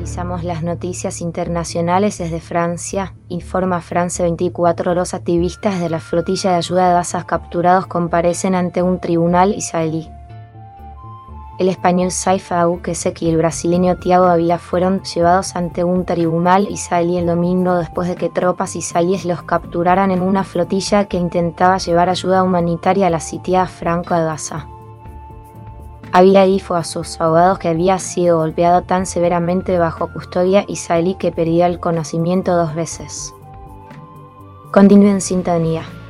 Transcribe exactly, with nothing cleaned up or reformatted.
Revisamos las noticias internacionales desde Francia. Informa France veinticuatro. Los activistas de la flotilla de ayuda de Gaza capturados comparecen ante un tribunal israelí. El español Saif Al-Qasek y el brasileño Thiago Avila fueron llevados ante un tribunal israelí el domingo después de que tropas israelíes los capturaran en una flotilla que intentaba llevar ayuda humanitaria a la sitiada franco de Gaza. Avila dijo a sus abogados que había sido golpeado tan severamente bajo custodia israelí que perdió el conocimiento dos veces. Continúe en sintonía.